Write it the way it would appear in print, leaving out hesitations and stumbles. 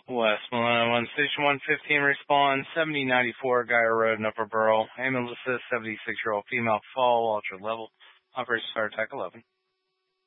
West Millennium 1, Station 115, respond 7094 Guyer Road in Upper Borough. Ambulance assist, 76-year-old female fall, ultra level. Operation Star Attack 11.